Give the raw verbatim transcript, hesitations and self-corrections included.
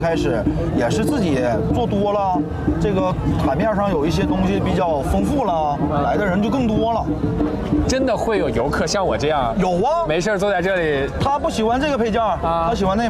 开始也是自己做多了，这个台面上有一些东西比较丰富了，来的人就更多了。 真的会有游客像我这样有啊， 没事坐在这里？ 他不喜欢这个配件，啊、他喜欢那